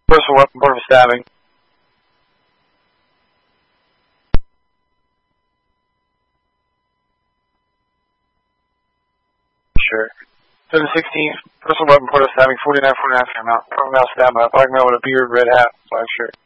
Personal weapon, report of a stabbing. Sure. 716, personal weapon, report of stabbing, 49, 49 fair amount. Profile stab by a black male with a beard, red hat, black shirt.